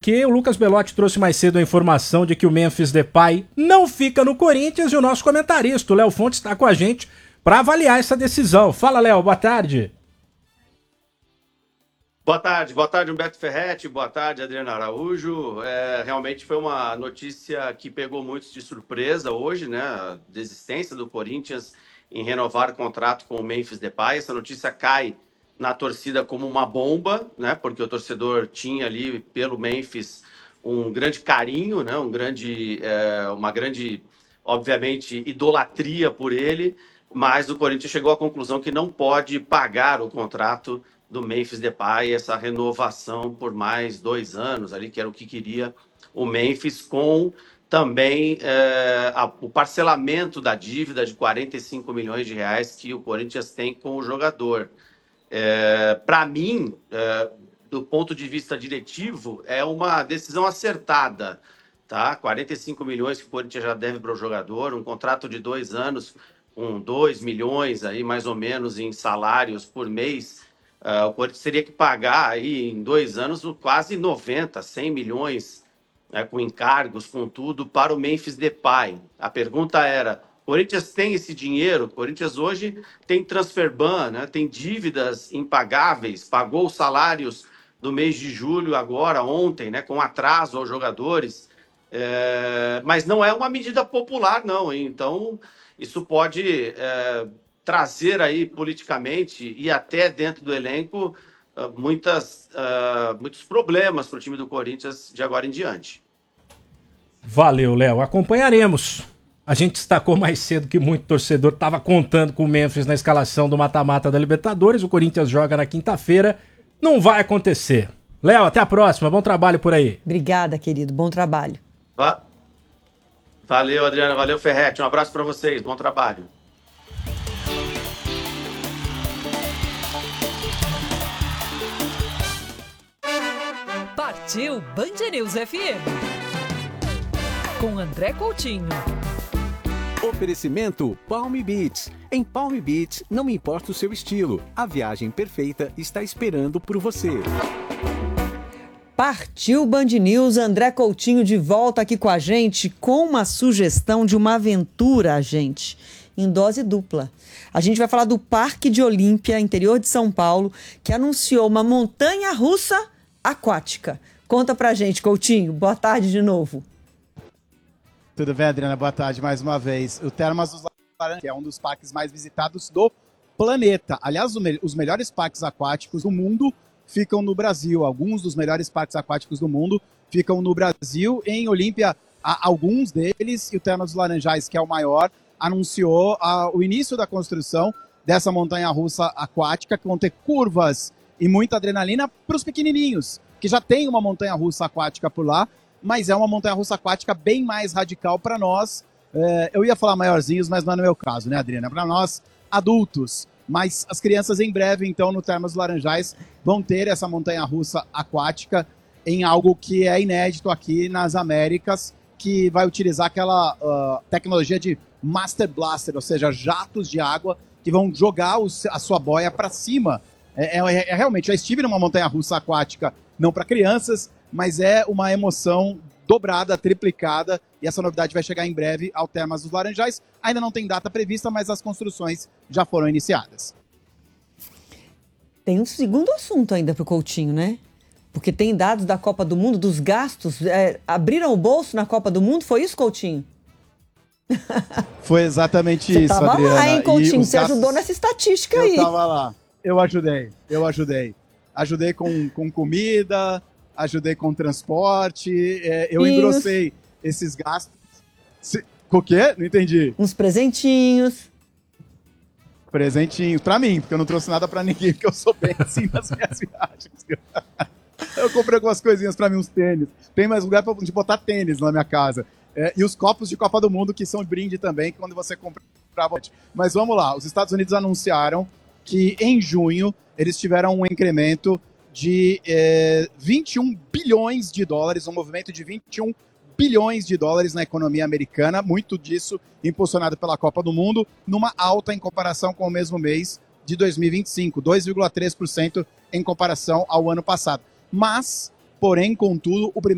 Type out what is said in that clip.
porque o Lucas Belotti trouxe mais cedo a informação de que o Memphis Depay não fica no Corinthians e o nosso comentarista, o Léo Fontes, está com a gente para avaliar essa decisão. Fala, Léo, boa tarde. Boa tarde Humberto Ferretti, boa tarde Adriano Araújo. Realmente foi uma notícia que pegou muitos de surpresa hoje, né? A desistência do Corinthians em renovar o contrato com o Memphis Depay. Essa notícia cai na torcida como uma bomba, né? Porque o torcedor tinha ali pelo Memphis um grande carinho, né? Uma grande, obviamente, idolatria por ele. Mas o Corinthians chegou à conclusão que não pode pagar o contrato do Memphis Depay, essa renovação por mais 2 anos, ali, que era o que queria o Memphis, com também o parcelamento da dívida de 45 milhões de reais que o Corinthians tem com o jogador. Para mim, do ponto de vista diretivo, é uma decisão acertada. Tá? 45 milhões que o Corinthians já deve para o jogador, um contrato de 2 anos, com 2 milhões aí, mais ou menos em salários por mês. O Corinthians teria que pagar aí em 2 anos quase 90, 100 milhões, né, com encargos, com tudo, para o Memphis Depay. A pergunta era: o Corinthians tem esse dinheiro? O Corinthians hoje tem transfer ban, né, tem dívidas impagáveis, pagou os salários do mês de julho agora, ontem, né, com atraso aos jogadores. Mas não é uma medida popular, não, hein? Então, isso pode trazer aí politicamente e até dentro do elenco muitos problemas para o time do Corinthians de agora em diante. Valeu, Léo. Acompanharemos. A gente destacou mais cedo que muito torcedor estava contando com o Memphis na escalação do mata-mata da Libertadores. O Corinthians joga na quinta-feira. Não vai acontecer. Léo, até a próxima. Bom trabalho por aí. Obrigada, querido. Bom trabalho. Valeu, Adriana. Valeu, Ferretti. Um abraço para vocês. Bom trabalho. Partiu Band News FM com André Coutinho. Oferecimento Palm Beach. Em Palm Beach, não importa o seu estilo, a viagem perfeita está esperando por você. Partiu Band News, André Coutinho de volta aqui com a gente com uma sugestão de uma aventura, gente, em dose dupla. A gente vai falar do Parque de Olímpia, interior de São Paulo, que anunciou uma montanha-russa aquática. Conta pra gente, Coutinho. Boa tarde de novo. Tudo bem, Adriana? Boa tarde mais uma vez. O Termas dos Laranjais, que é um dos parques mais visitados do planeta. Aliás, os melhores parques aquáticos do mundo ficam no Brasil. Alguns dos melhores parques aquáticos do mundo ficam no Brasil. Em Olímpia, alguns deles, e o Termas dos Laranjais, que é o maior, anunciou o início da construção dessa montanha-russa aquática, que vão ter curvas e muita adrenalina para os pequenininhos, que já tem uma montanha-russa aquática por lá, mas é uma montanha-russa aquática bem mais radical para nós. Eu ia falar maiorzinhos, mas não é no meu caso, né, Adriana? Para nós, adultos. Mas as crianças em breve, então, no Termas dos Laranjais, vão ter essa montanha-russa aquática em algo que é inédito aqui nas Américas, que vai utilizar aquela tecnologia de Master Blaster, ou seja, jatos de água que vão jogar a sua boia para cima. Realmente, já estive numa montanha-russa aquática, não para crianças, mas é uma emoção dobrada, triplicada, e essa novidade vai chegar em breve ao Termas dos Laranjais. Ainda não tem data prevista, mas as construções já foram iniciadas. Tem um segundo assunto ainda para o Coutinho, né? Porque tem dados da Copa do Mundo, dos gastos. Abriram o bolso na Copa do Mundo? Foi isso, Coutinho? Foi exatamente isso, Adriana. Você estava lá, hein, Coutinho? Você ajudou nessa estatística aí. Eu estava lá. Eu ajudei. Ajudei com comida, ajudei com transporte, eu engrossei esses gastos. Com o quê? Não entendi. Uns presentinhos. Presentinhos pra mim, porque eu não trouxe nada pra ninguém, porque eu sou bem assim nas minhas viagens. Eu comprei algumas coisinhas pra mim, uns tênis. Tem mais lugar de botar tênis na minha casa. E os copos de Copa do Mundo, que são de brinde também, quando você comprava. Mas vamos lá, os Estados Unidos anunciaram que em junho eles tiveram um incremento de 21 bilhões de dólares, um movimento de 21 bilhões de dólares na economia americana, muito disso impulsionado pela Copa do Mundo, numa alta em comparação com o mesmo mês de 2025, 2,3% em comparação ao ano passado. Mas, porém, contudo, o primeiro